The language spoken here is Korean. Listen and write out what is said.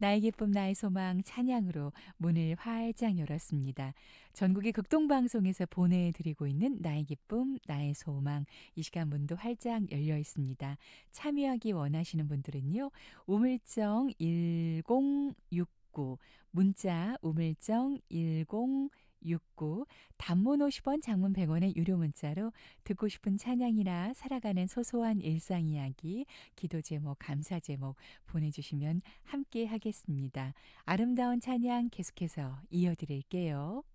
나의 기쁨 나의 소망 찬양으로 문을 활짝 열었습니다. 전국의 극동방송에서 보내드리고 있는 나의 기쁨 나의 소망 이 시간 문도 활짝 열려 있습니다. 참여하기 원하시는 분들은요. 우물정 1069 문자 우물정 1069 단문 50원 장문 100원의 유료 문자로 듣고 싶은 찬양이나 살아가는 소소한 일상 이야기 기도 제목 감사 제목 보내주시면 함께 하겠습니다. 아름다운 찬양 계속해서 이어드릴게요.